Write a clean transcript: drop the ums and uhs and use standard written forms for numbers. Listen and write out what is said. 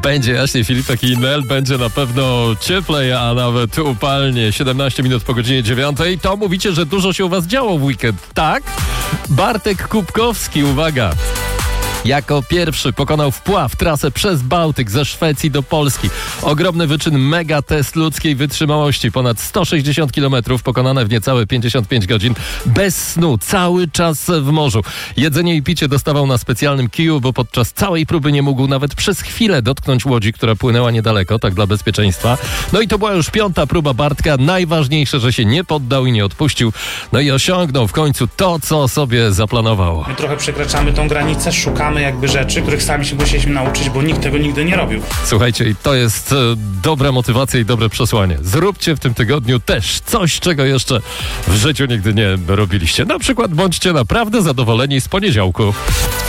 Będzie jaśnie, Filipek i Nel, będzie na pewno cieplej, a nawet upalnie. 17 minut po godzinie 9. To mówicie, że dużo się u was działo w weekend, tak? Bartek Kubkowski, uwaga. Jako pierwszy pokonał wpław trasę przez Bałtyk ze Szwecji do Polski. Ogromny wyczyn, mega test ludzkiej wytrzymałości. Ponad 160 km pokonane w niecałe 55 godzin. Bez snu, cały czas w morzu. Jedzenie i picie dostawał na specjalnym kiju, bo podczas całej próby nie mógł nawet przez chwilę dotknąć łodzi, która płynęła niedaleko, tak dla bezpieczeństwa. No i to była już 5. próba Bartka. Najważniejsze, że się nie poddał i nie odpuścił. No i osiągnął w końcu to, co sobie zaplanował. My trochę przekraczamy tą granicę, szukamy jakby rzeczy, których sami się musieliśmy nauczyć, bo nikt tego nigdy nie robił. Słuchajcie, i to jest dobra motywacja i dobre przesłanie. Zróbcie w tym tygodniu też coś, czego jeszcze w życiu nigdy nie robiliście. Na przykład bądźcie naprawdę zadowoleni z poniedziałku.